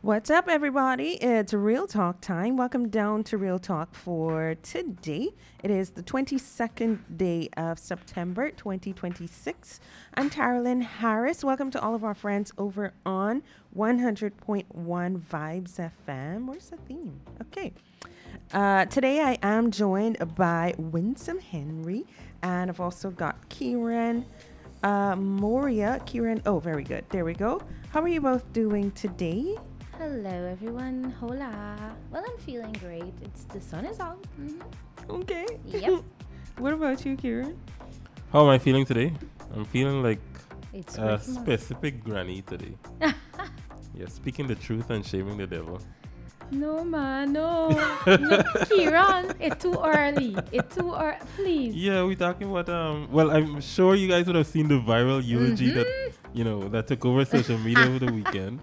What's up, everybody? It's Real Talk time. Welcome down to Real Talk for today. It is the 22nd day of September 2026. I'm Carolyn Harris. Welcome to all of our friends over on 100.1 Vibes FM. Where's the theme? Okay. Today I am joined by Winsome Henry, and I've also got Kieran Moria. Kieran, oh, very good. There we go. How are you both doing today? Hello, everyone. Hola. Well, I'm feeling great. The sun is out. Mm-hmm. Okay. Yep. What about you, Kieran? How am I feeling today? I'm feeling like It's a Christmas. specific granny today. Yeah, speaking the truth and shaming the devil. No, man, no. No, Kieran, it's too early. Please. Yeah, we're talking about well, I'm sure you guys would have seen the viral eulogy that that took over social media over the weekend.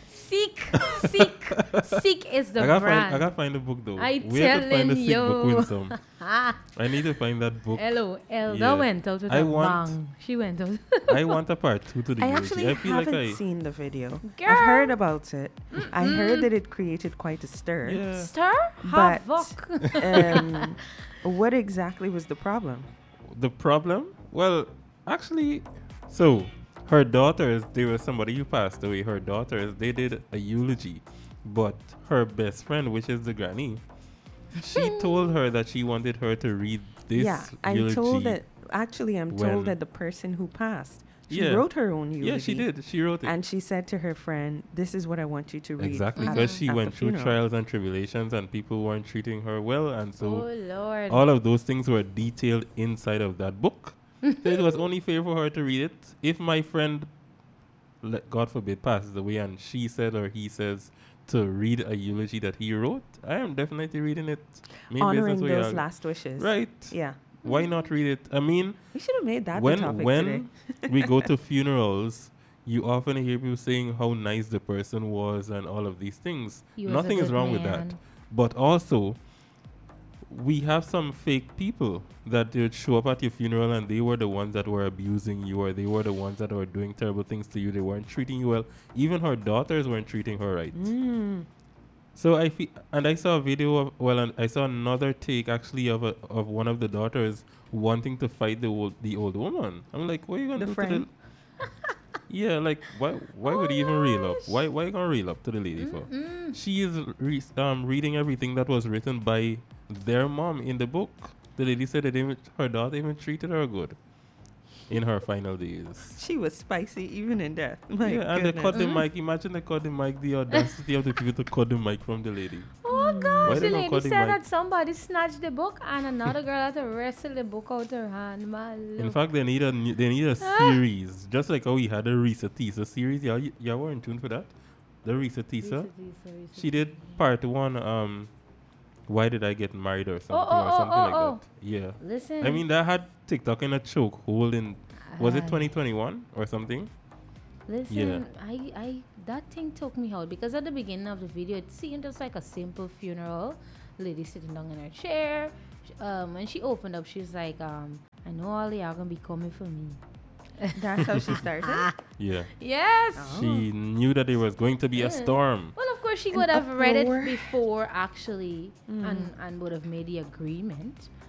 Seek is the brand. I gotta find the book though. I Where to find the telling sick book you. with some? I need to find that book. Hello, Elga Yeah. went out with I a want- bang. She went out. I want a part 2 to the I eulogy. actually I feel haven't like seen the video. Girl. I've heard about it. I heard that it created quite a stir. Yeah. Stir? But Havoc. What exactly was the problem? The problem? Well, actually, so her daughters, there was somebody who passed away. Her daughters, they did a eulogy, but her best friend, which is the granny, she told her that she wanted her to read this Yeah, I'm eulogy. told that. Actually, I'm when- told that the person who passed, she Yeah. wrote her own eulogy. Yeah, she did. She wrote it. And she said to her friend, "This is what I want you to read." Exactly, at- because she at went the through funeral." trials and tribulations, and people weren't treating her well, and so Oh, Lord. all of those things were detailed inside of that book. So it was only fair for her to read it. If my friend, God forbid, passes away and she said or he says to read a eulogy that he wrote, I am definitely reading it. Main Honoring business way those out. last wishes. Right. Yeah. Why not read it? I mean, We should have made that the topic when today. we go to funerals, you often hear people saying how nice the person was and all of these things. He was a Nothing is good wrong with that. man. But also, we have some fake people that would show up at your funeral and they were the ones that were abusing you, or they were the ones that were doing terrible things to you. They weren't treating you well. Even her daughters weren't treating her right. So I feel, and I saw a video of, and I saw another take actually of one of the daughters wanting to fight the old woman. I'm like, what are you gonna The do friend? to the? Yeah, like why would you even reel up? Why you gonna reel up to the lady for? She is reading everything that was written by their mom in the book. The lady said that her daughter even treated her good in her final days. She was spicy even in death. My Yeah, and they cut goodness. the mic. Imagine they cut the mic. The audacity of the people to cut the mic from the lady. Oh, Why gosh. they The don't lady cut said the mic? that somebody snatched the book and another girl had to wrestle the book out her hand. My In lord. fact, they need a series, just like how we had a Risa Tisa series. Y'all were in tune for that. The Risa Tisa. She did part 1. Why did I get married or something like that? Yeah. Listen. I mean, that had TikTok in a chokehold in, was it I- 2021 or something? Listen, I that thing took me out because at the beginning of the video it seemed just like a simple funeral. Lady sitting down in her chair. When she opened up, she was like, I know all y'all gonna be coming for me. That's how she started. Yeah. Yes. She knew that there was going to be a Yeah. storm. Well, of course, she An would have read it uproar. before actually and would have made the agreement.